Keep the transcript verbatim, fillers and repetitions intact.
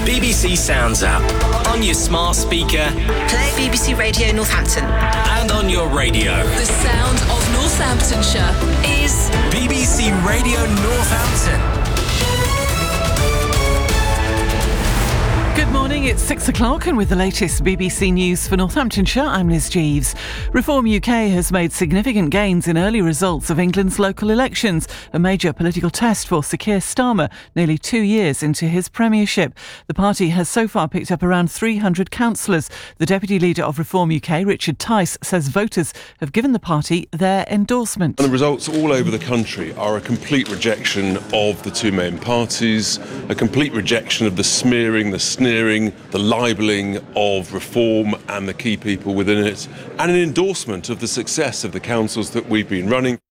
B B C Sounds app on your smart speaker. Play B B C Radio Northampton. And on your radio. The sound of Northamptonshire is B B C Radio Northampton. Good morning, it's six o'clock and with the latest B B C News for Northamptonshire, I'm Liz Jeeves. Reform U K has made significant gains in early results of England's local elections, a major political test for Sir Keir Starmer nearly two years into his premiership. The party has so far picked up around three hundred councillors. The Deputy Leader of Reform U K, Richard Tice, says voters have given the party their endorsement. And the results all over the country are a complete rejection of the two main parties, a complete rejection of the smearing, the sneering, the libelling of Reform and the key people within it, and an endorsement of the success of the councils that we've been running.